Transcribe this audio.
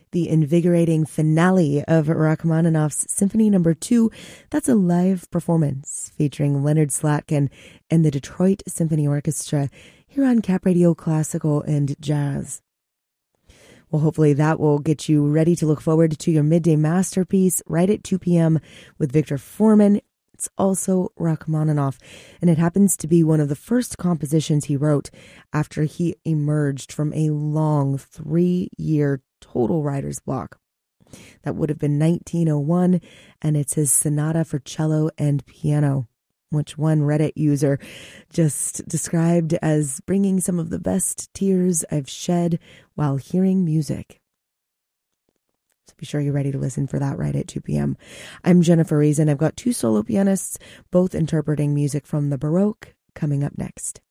the invigorating finale of Rachmaninoff's Symphony No. 2. That's a live performance featuring Leonard Slatkin and the Detroit Symphony Orchestra here on Cap Radio Classical and Jazz. Well, hopefully that will get you ready to look forward to your midday masterpiece right at 2 p.m. with Victor Foreman. It's also Rachmaninoff, and it happens to be one of the first compositions he wrote after he emerged from a long 3-year total writer's block. That would have been 1901, and it's his Sonata for Cello and Piano, which one Reddit user just described as bringing some of the best tears I've shed while hearing music. So be sure you're ready to listen for that right at 2 p.m. I'm Jennifer Reason. I've got 2 solo pianists, both interpreting music from the Baroque, coming up next.